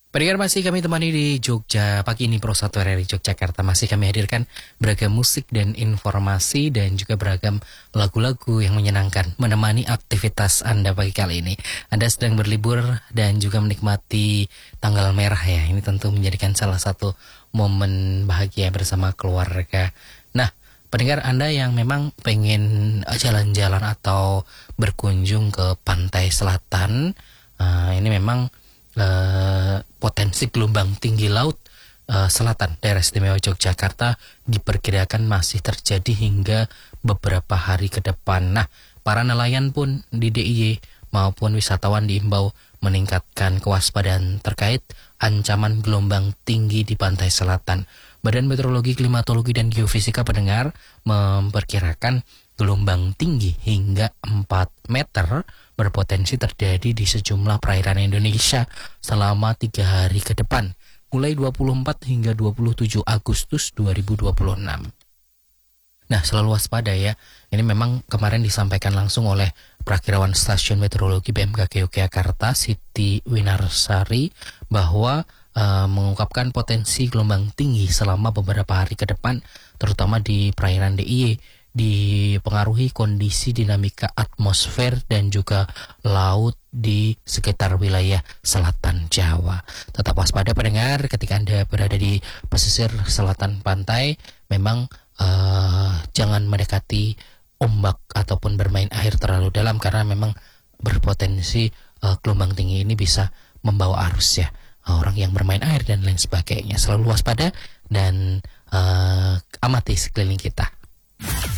Pendengar, masih kami temani di Jogja pagi ini, Pro 1 RRI Yogyakarta. Masih kami hadirkan beragam musik dan informasi dan juga beragam lagu-lagu yang menyenangkan menemani aktivitas Anda pagi kali ini. Anda sedang berlibur dan juga menikmati tanggal merah ya. Ini tentu menjadikan salah satu momen bahagia bersama keluarga. Nah, pendengar, Anda yang memang pengen jalan-jalan atau berkunjung ke pantai selatan, ini memang potensi gelombang tinggi laut selatan daerah istimewa Yogyakarta diperkirakan masih terjadi hingga beberapa hari ke depan. Nah, para nelayan pun di DIY maupun wisatawan diimbau meningkatkan kewaspadaan terkait ancaman gelombang tinggi di pantai selatan. Badan Meteorologi, Klimatologi, dan Geofisika pendengar memperkirakan gelombang tinggi hingga 4 meter berpotensi terjadi di sejumlah perairan Indonesia selama 3 hari ke depan, mulai 24 hingga 27 Agustus 2026. Nah, selalu waspada ya. Ini memang kemarin disampaikan langsung oleh Prakirawan Stasiun Meteorologi BMKG Yogyakarta, Siti Winarsari, bahwa mengungkapkan potensi gelombang tinggi selama beberapa hari ke depan, terutama di perairan DIY, dipengaruhi kondisi dinamika atmosfer dan juga laut di sekitar wilayah selatan Jawa. Tetap waspada pendengar ketika Anda berada di pesisir selatan pantai. Memang jangan mendekati ombak ataupun bermain air terlalu dalam, karena memang berpotensi gelombang tinggi ini bisa membawa arus ya, orang yang bermain air dan lain sebagainya. Selalu waspada dan amati sekeliling kita.